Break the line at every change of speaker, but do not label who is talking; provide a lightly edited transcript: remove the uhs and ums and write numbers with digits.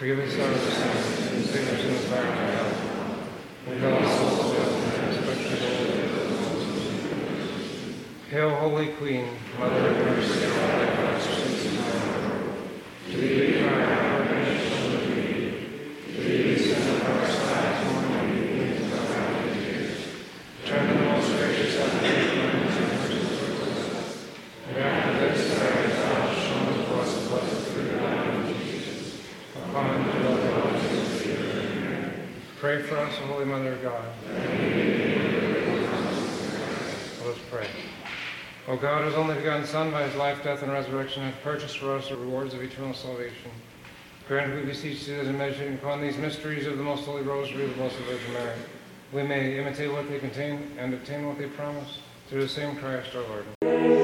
Forgive us our sins, and save us from the fire of hell. Lead all souls to heaven, especially those. Hail, Holy Queen, Mother of mercy, and all thy blessings in heaven. To thee we cry, our redemption of thee. To thee we send up our sighs, mourning and weeping in thy valley of tears. Turn to the most gracious heaven, and mercy towards us. And after this, thou shown to us the blessed fruit of thy womb, Jesus. Upon whom dwell the blessings of the Pray for us, O Holy Mother of God. Let us pray. O God, whose only begotten Son, by his life, death, and resurrection, hath purchased for us the rewards of eternal salvation, grant, we beseech thee, that in meditating upon these mysteries of the most holy rosary of the Blessed Virgin Mary, we may imitate what they contain and obtain what they promise, through the same Christ our Lord.